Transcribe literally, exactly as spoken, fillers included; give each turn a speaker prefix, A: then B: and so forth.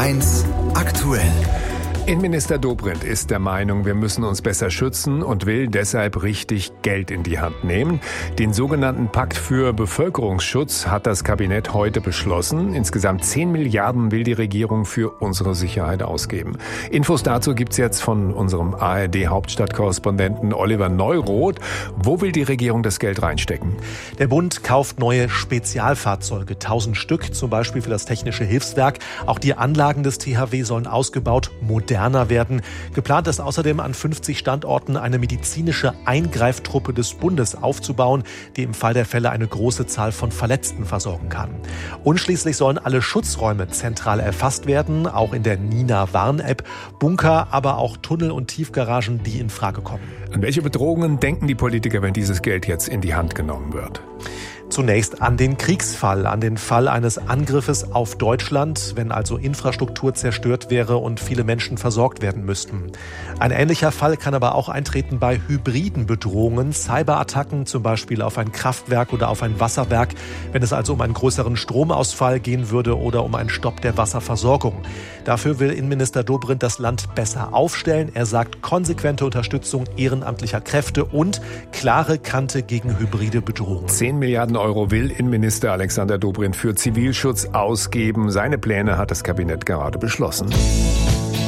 A: eins aktuell.
B: Innenminister Dobrindt ist der Meinung, wir müssen uns besser schützen und will deshalb richtig Geld in die Hand nehmen. Den sogenannten Pakt für Bevölkerungsschutz hat das Kabinett heute beschlossen. Insgesamt zehn Milliarden will die Regierung für unsere Sicherheit ausgeben. Infos dazu gibt's jetzt von unserem A R D-Hauptstadtkorrespondenten Oliver Neuroth. Wo will die Regierung das Geld reinstecken?
C: Der Bund kauft neue Spezialfahrzeuge, tausend Stück, zum Beispiel für das Technische Hilfswerk. Auch die Anlagen des T H W sollen ausgebaut, modern werden. Geplant ist außerdem an fünfzig Standorten eine medizinische Eingreiftruppe des Bundes aufzubauen, die im Fall der Fälle eine große Zahl von Verletzten versorgen kann. Und schließlich sollen alle Schutzräume zentral erfasst werden, auch in der Nina-Warn-App. Bunker, aber auch Tunnel und Tiefgaragen, die in Frage kommen.
B: An welche Bedrohungen denken die Politiker, wenn dieses Geld jetzt in die Hand genommen wird?
C: Zunächst an den Kriegsfall, an den Fall eines Angriffes auf Deutschland, wenn also Infrastruktur zerstört wäre und viele Menschen versorgt werden müssten. Ein ähnlicher Fall kann aber auch eintreten bei hybriden Bedrohungen, Cyberattacken zum Beispiel auf ein Kraftwerk oder auf ein Wasserwerk, wenn es also um einen größeren Stromausfall gehen würde oder um einen Stopp der Wasserversorgung. Dafür will Innenminister Dobrindt das Land besser aufstellen. Er sagt konsequente Unterstützung ehrenamtlicher Kräfte und klare Kante gegen hybride Bedrohungen.
B: zehn Milliarden Euro will Innenminister Alexander Dobrindt für Zivilschutz ausgeben. Seine Pläne hat das Kabinett gerade beschlossen.